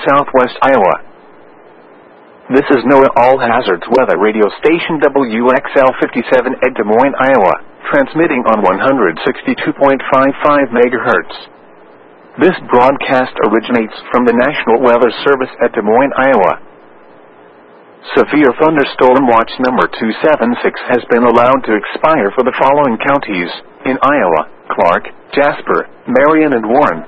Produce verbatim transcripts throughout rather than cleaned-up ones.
southwest Iowa. This is NOAA All Hazards Weather Radio Station W X L fifty-seven at Des Moines, Iowa, transmitting on one sixty-two point five five megahertz. This broadcast originates from the National Weather Service at Des Moines, Iowa. Severe thunderstorm watch number two seven six has been allowed to expire for the following counties in Iowa: Clark, Jasper, Marion, and Warren.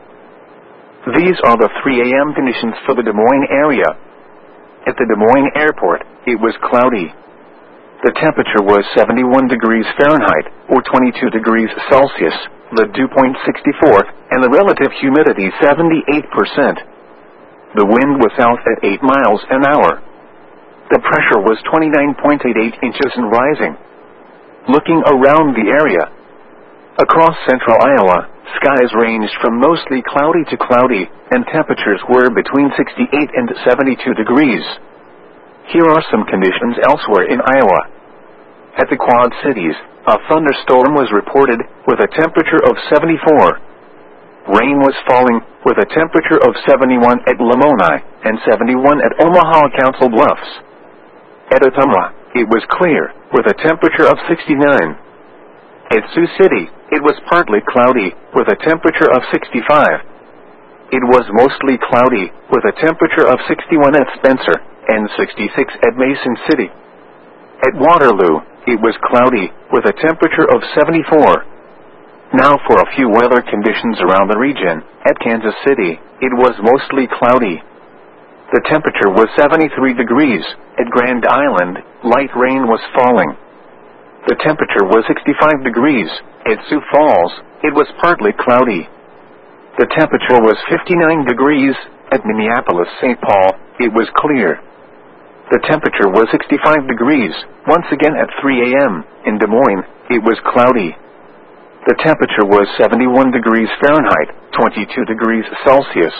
These are the three A M conditions for the Des Moines area. At the Des Moines Airport, it was cloudy. The temperature was seventy-one degrees Fahrenheit, or twenty-two degrees Celsius, the dew point sixty-four, and the relative humidity seventy-eight percent. The wind was south at eight miles an hour. The pressure was twenty-nine point eight eight inches and rising. Looking around the area, across central Iowa, skies ranged from mostly cloudy to cloudy, and temperatures were between sixty-eight and seventy-two degrees. Here are some conditions elsewhere in Iowa. At the Quad Cities, a thunderstorm was reported with a temperature of seventy-four. Rain was falling with a temperature of seventy-one at Lamoni and seventy-one at Omaha Council Bluffs. At Ottumwa, it was clear with a temperature of sixty-nine. At Sioux City, it was partly cloudy with a temperature of sixty-five. It was mostly cloudy with a temperature of sixty-one at Spencer and sixty-six at Mason City. At Waterloo, it was cloudy with a temperature of seventy-four. Now for a few weather conditions around the region. At Kansas City, it was mostly cloudy. The temperature was seventy-three degrees. At Grand Island, light rain was falling. The temperature was sixty-five degrees. At Sioux Falls, it was partly cloudy. The temperature was fifty-nine degrees. At Minneapolis, Saint Paul, it was clear. The temperature was sixty-five degrees. Once again at three A M in Des Moines, it was cloudy. The temperature was seventy-one degrees Fahrenheit, twenty-two degrees Celsius.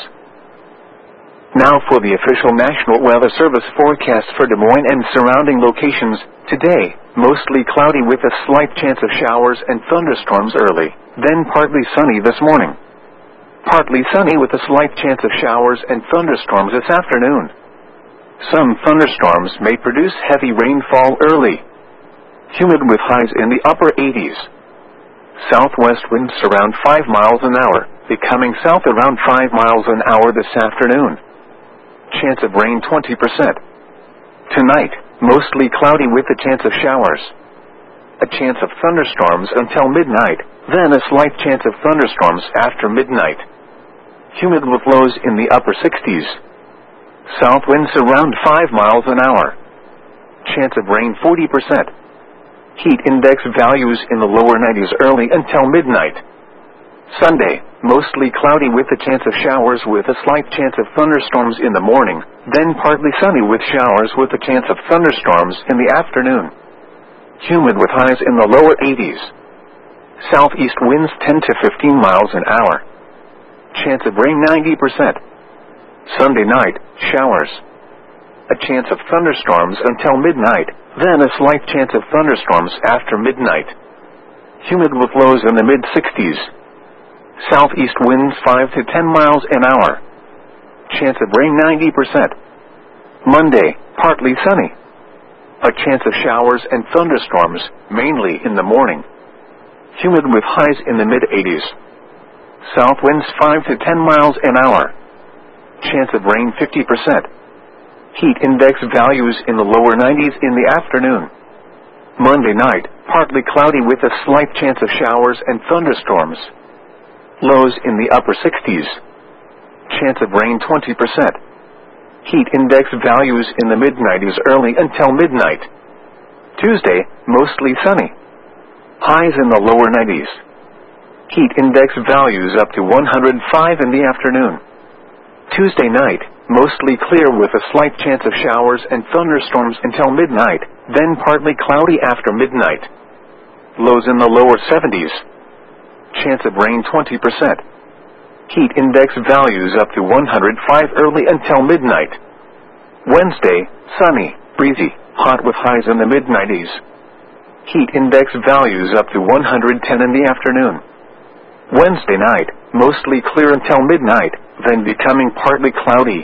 Now for the official National Weather Service forecast for Des Moines and surrounding locations. Today, mostly cloudy with a slight chance of showers and thunderstorms early, then partly sunny this morning. Partly sunny with a slight chance of showers and thunderstorms this afternoon. Some thunderstorms may produce heavy rainfall early. Humid with highs in the upper eighties. Southwest winds around five miles an hour, becoming south around five miles an hour this afternoon. Chance of rain twenty percent. Tonight, mostly cloudy with a chance of showers. A chance of thunderstorms until midnight, then a slight chance of thunderstorms after midnight. Humid with lows in the upper sixties. South winds around five miles an hour. Chance of rain forty percent. Heat index values in the lower nineties early until midnight. Sunday, mostly cloudy with a chance of showers with a slight chance of thunderstorms in the morning, then partly sunny with showers with a chance of thunderstorms in the afternoon. Humid with highs in the lower eighties. Southeast winds ten to fifteen miles an hour. Chance of rain ninety percent. Sunday night, showers. A chance of thunderstorms until midnight, then a slight chance of thunderstorms after midnight. Humid with lows in the mid-sixties. Southeast winds five to ten miles an hour. Chance of rain ninety percent. Monday, partly sunny. A chance of showers and thunderstorms, mainly in the morning. Humid with highs in the mid-eighties. South winds five to ten miles an hour. Chance of rain fifty percent. Heat index values in the lower nineties in the afternoon. Monday night, partly cloudy with a slight chance of showers and thunderstorms. Lows in the upper sixties. Chance of rain twenty percent. Heat index values in the mid-nineties early until midnight. Tuesday, mostly sunny. Highs in the lower nineties. Heat index values up to one hundred five in the afternoon. Tuesday night, mostly clear with a slight chance of showers and thunderstorms until midnight, then partly cloudy after midnight. Lows in the lower seventies. Chance of rain twenty percent. Heat index values up to one hundred five early until midnight. Wednesday, sunny, breezy, hot with highs in the mid-nineties. Heat index values up to one hundred ten in the afternoon. Wednesday night, mostly clear until midnight, then becoming partly cloudy.